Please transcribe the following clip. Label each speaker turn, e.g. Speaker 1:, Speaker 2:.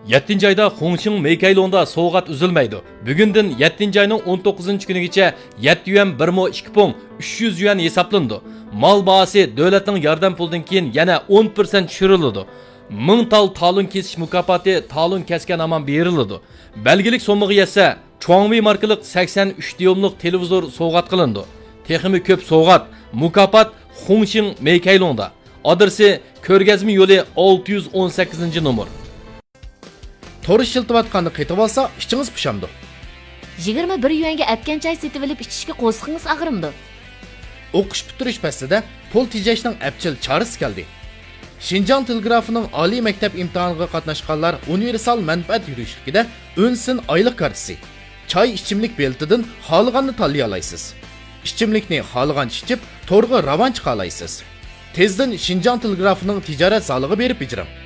Speaker 1: 7. ayda Hongqing Meykailongda soğuğat üzülmeydi. Bugünden 7. ayının 19. günügacha 7 yuan 1,2 pung 300 yuan hesaplandı. Mal bahası devletin yardım puldan keyin yana 10% tushirildi. 1000 tal talun kesish mukofoti talun kesgan aman berildi. Belgilik so'mig'i yetsa Chuangmi markalik 83 dyumlik televizor so'g'at qilindi. Texmi ko'p so'g'at mukofot Hongqing Meykailongda. Adresi ko'rgazma yo'li 618 numar.
Speaker 2: To'ri shiltivatqanni qetib olsa, ichingiz pishamdi.
Speaker 3: 21 yuanga atgan choy setib olib ichishga qo'ziqingiz og'rimdi.
Speaker 2: O'qish bitirish pastida pul tejashning apchil chorasi keldi. Xinjiang telegrafining oliy maktab imtihoniga qatnashganlar universal manfaat yurishligida o'nsin oylik kartasi. Choy ichimlik beltidan xohlaganni tanlay olasiz. Ichimlikni xohlagancha ichib, to'rga ravon chiqa olasiz. Tezdan Xinjiang telegrafining tijorat solig'i berib ijram.